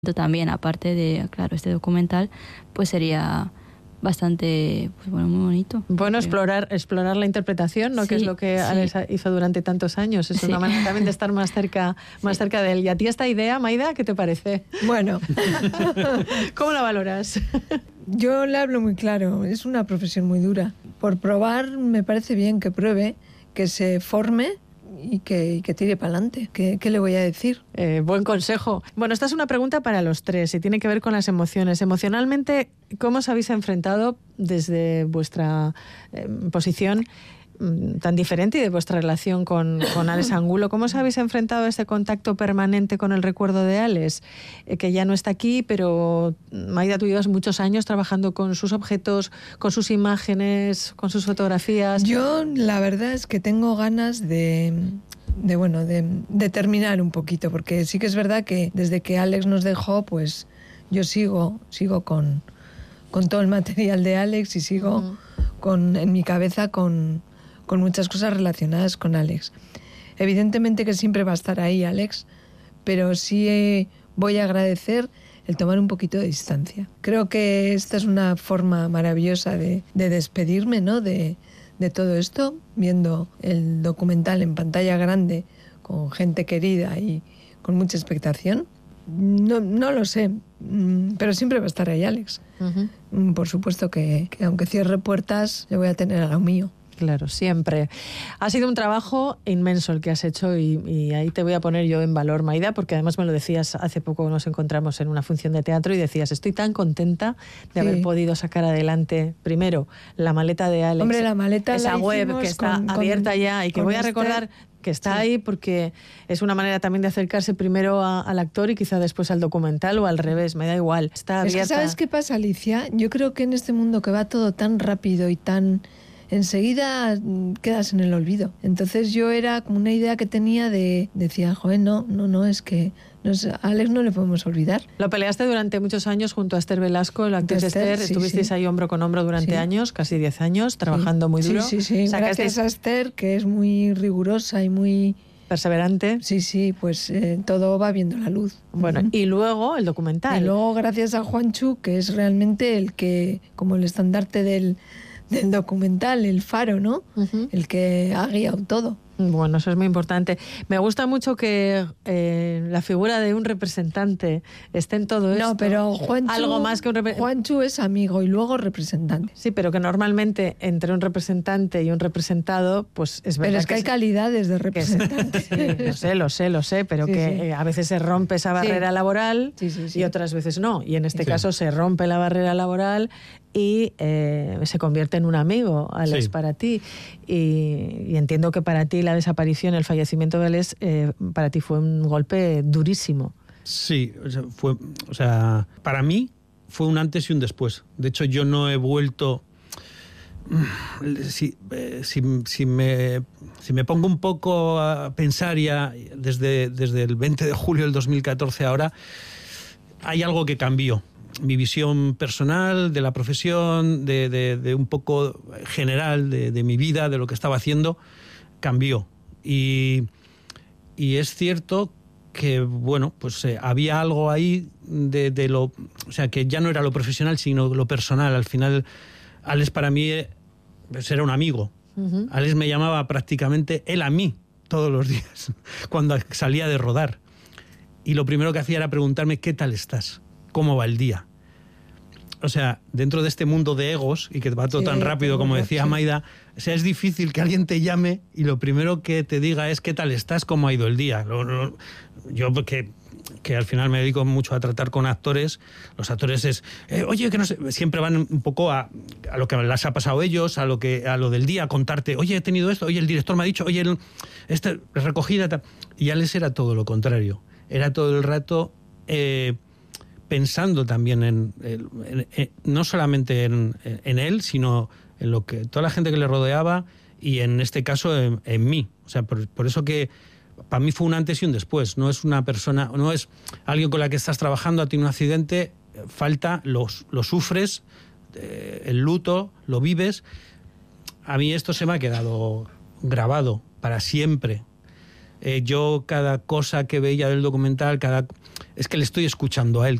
También, aparte de, claro, este documental, pues sería bastante, pues bueno, muy bonito. Bueno, explorar la interpretación, ¿no? Sí, que es lo que Alex hizo durante tantos años. Es una manera también de estar más cerca de él. ¿Y a ti esta idea, Maida, qué te parece? Bueno. ¿Cómo la valoras? Yo le hablo muy claro, es una profesión muy dura. Por probar, me parece bien que pruebe, que se forme y que tire para adelante. ¿Qué le voy a decir? Buen consejo. Bueno, esta es una pregunta para los tres y tiene que ver con las emociones. Emocionalmente, ¿cómo os habéis enfrentado desde vuestra posición tan diferente y de vuestra relación con Alex Angulo? ¿Cómo os habéis enfrentado a ese contacto permanente con el recuerdo de Alex? Que ya no está aquí, pero Maida, tú llevas muchos años trabajando con sus objetos, con sus imágenes, con sus fotografías. Yo la verdad es que tengo ganas de terminar un poquito, porque sí que es verdad que desde que Alex nos dejó, pues yo sigo con todo el material de Alex y sigo en mi cabeza con muchas cosas relacionadas con Alex. Evidentemente que siempre va a estar ahí Alex, pero sí voy a agradecer el tomar un poquito de distancia. Creo que esta es una forma maravillosa de despedirme, ¿no? de todo esto, viendo el documental en pantalla grande, con gente querida y con mucha expectación. No lo sé, pero siempre va a estar ahí Alex. Por supuesto que aunque cierre puertas, le voy a tener a lo mío. Claro, siempre. Ha sido un trabajo inmenso el que has hecho y ahí te voy a poner yo en valor, Maida, porque además me lo decías hace poco, nos encontramos en una función de teatro y decías, estoy tan contenta de haber podido sacar adelante, primero, la maleta de Alex. Hombre, la maleta esa web que está abierta ya y que voy a recordar que está ahí porque es una manera también de acercarse primero al actor y quizá después al documental o al revés, me da igual. Está abierta. Es que ¿sabes qué pasa, Alicia? Yo creo que en este mundo que va todo tan rápido y tan... enseguida quedas en el olvido. Entonces yo era como una idea que tenía decía, joder, no, es que a Alex no le podemos olvidar. Lo peleaste durante muchos años junto a Esther Velasco, la actriz Esther, estuvisteis ahí hombro con hombro durante años, casi 10 años, trabajando muy duro. Sí. Gracias a Esther, que es muy rigurosa y muy... perseverante. Sí, pues todo va viendo la luz. Bueno, y luego el documental. Y luego gracias a Juanchu, que es realmente el que, como el estandarte del documental, el faro, ¿no? El que ha guiado todo. Bueno, eso es muy importante. Me gusta mucho que la figura de un representante esté en todo esto. No, pero Juanchu, algo más que un Juanchu es amigo y luego representante. Sí, pero que normalmente entre un representante y un representado, pues es verdad. Pero es que hay calidades de representantes. Sí, lo sé, pero que a veces se rompe esa barrera laboral y otras veces no. Y en este caso se rompe la barrera laboral y se convierte en un amigo, Alex, para ti. Y entiendo que para ti la desaparición, el fallecimiento de Alex, para ti fue un golpe durísimo. Sí, para mí fue un antes y un después. De hecho, yo no he vuelto... Si me pongo un poco a pensar ya desde el 20 de julio del 2014 ahora, hay algo que cambió. Mi visión personal, de la profesión, de un poco general de mi vida, de lo que estaba haciendo, cambió. Y es cierto que, bueno, pues había algo ahí de lo... O sea, que ya no era lo profesional, sino lo personal. Al final, Alex para mí pues era un amigo. Alex me llamaba prácticamente él a mí todos los días, cuando salía de rodar. Y lo primero que hacía era preguntarme, ¿qué tal estás? ¿Cómo va el día? O sea, dentro de este mundo de egos, y que va todo tan rápido, como decía Maida, o sea, es difícil que alguien te llame y lo primero que te diga es ¿qué tal estás? ¿Cómo ha ido el día? Yo, que al final me dedico mucho a tratar con actores, los actores es, oye, que no sé, siempre van un poco a lo que les ha pasado a ellos, a lo del día, a contarte, oye, he tenido esto, oye, el director me ha dicho, oye, recogida, tal. Y Alex era todo lo contrario. Era todo el rato... pensando también no solamente en él, sino en lo que toda la gente que le rodeaba y en este caso en mí. O sea, por eso que para mí fue un antes y un después. No es una persona, no es alguien con la que estás trabajando, ha tenido un accidente, falta, lo sufres, el luto, lo vives. A mí esto se me ha quedado grabado para siempre. Yo cada cosa que veía del documental, es que le estoy escuchando a él.